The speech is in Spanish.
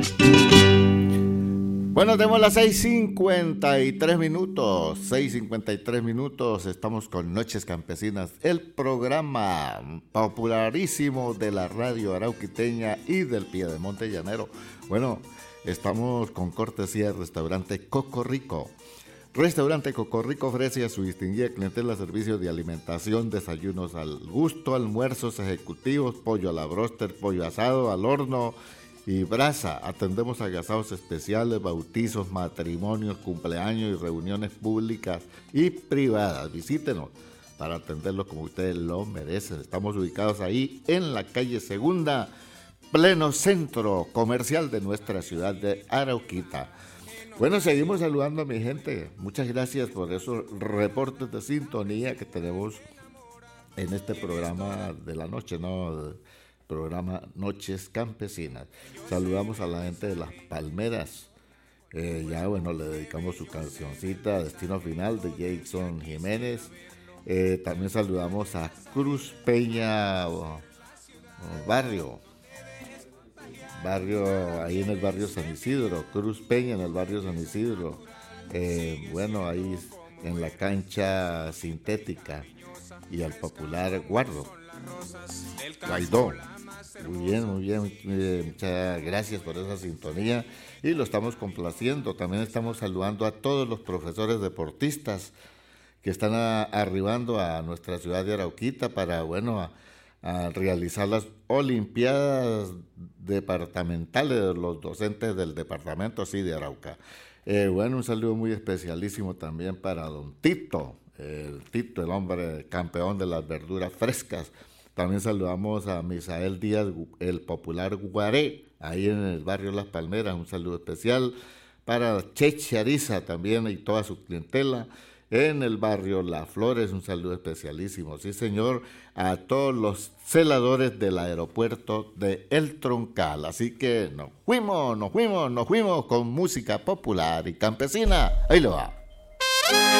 Bueno, tenemos las 6:53 minutos. 6:53 minutos. Estamos con Noches Campesinas, el programa popularísimo de la radio arauquiteña y del Piedemonte Llanero. Bueno, estamos con cortesía del restaurante Coco Rico. Restaurante Coco Rico ofrece a su distinguida clientela servicios de alimentación, desayunos al gusto, almuerzos ejecutivos, pollo a la bróster, pollo asado al horno y brasa. Atendemos agasados especiales, bautizos, matrimonios, cumpleaños y reuniones públicas y privadas. Visítenos para atenderlos como ustedes lo merecen. Estamos ubicados ahí en la calle Segunda, pleno centro comercial de nuestra ciudad de Arauquita. Bueno, seguimos saludando a mi gente. Muchas gracias por esos reportes de sintonía que tenemos en este programa de la noche, ¿no? Programa Noches Campesinas. Saludamos a la gente de Las Palmeras. Ya, bueno, le dedicamos su cancioncita Destino Final de Jason Jiménez. También saludamos a Cruz Peña Barrio, ahí en el barrio San Isidro, Cruz Peña en el barrio San Isidro, bueno, ahí en la cancha sintética, y al popular Guaidó. Muy bien, muchas gracias por esa sintonía y lo estamos complaciendo. También estamos saludando a todos los profesores deportistas que están arribando a nuestra ciudad de Arauquita para, bueno, a realizar las olimpiadas departamentales de los docentes del departamento así de Arauca. Bueno, un saludo muy especialísimo también para don Tito, el hombre campeón de las verduras frescas. También saludamos a Misael Díaz, el popular Guaré, ahí en el barrio Las Palmeras. Un saludo especial para Cheche Ariza también y toda su clientela. En el barrio Las Flores, un saludo especialísimo, sí señor, a todos los celadores del aeropuerto de El Troncal. Así que nos fuimos con música popular y campesina. Ahí lo va.